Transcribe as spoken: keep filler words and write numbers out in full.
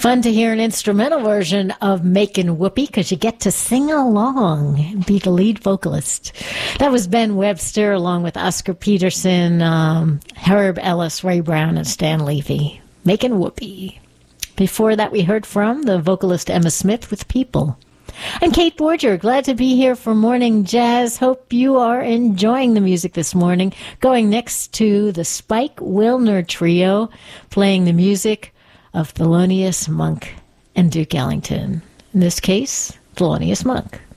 Fun to hear an instrumental version of Makin' Whoopee because you get to sing along and be the lead vocalist. That was Ben Webster along with Oscar Peterson, um, Herb Ellis, Ray Brown, and Stan Levy. Makin' Whoopee. Before that, we heard from the vocalist Emma Smith with People. And Kate Borger, glad to be here for Morning Jazz. Hope you are enjoying the music this morning. Going next to the Spike Wilner Trio, playing the music of Thelonious Monk and Duke Ellington. In this case, Thelonious Monk.